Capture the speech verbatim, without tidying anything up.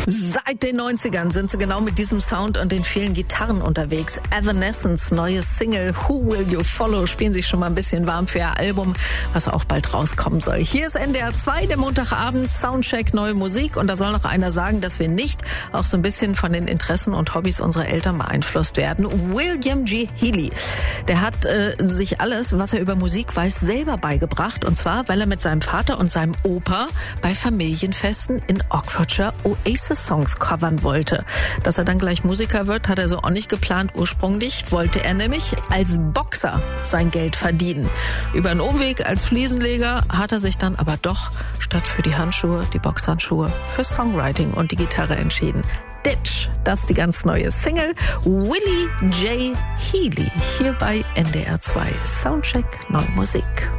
Seit den neunzigern sind sie genau mit diesem Sound und den vielen Gitarren unterwegs. Evanescence, neue Single Who Will You Follow, spielen sich schon mal ein bisschen warm für ihr Album, was auch bald rauskommen soll. Hier ist N D R zwei, der Montagabend, Soundcheck, neue Musik. Und da soll noch einer sagen, dass wir nicht auch so ein bisschen von den Interessen und Hobbys unserer Eltern beeinflusst werden. William G. Healy, der hat äh, sich alles, was er über Musik weiß, selber beigebracht. Und zwar, weil er mit seinem Vater und seinem Opa bei Familienfesten in Oxfordshire Oasis-Songs covern wollte. Dass er dann gleich Musiker wird, hat er so auch nicht geplant. Ursprünglich wollte er nämlich als Boxer sein Geld verdienen. Über einen Umweg als Fliesenleger hat er sich dann aber doch statt für die Handschuhe, die Boxhandschuhe, für Songwriting und die Gitarre entschieden. Ditch, das ist die ganz neue Single. Willie J. Healy, hier bei N D R zwei. Soundcheck, neue Musik.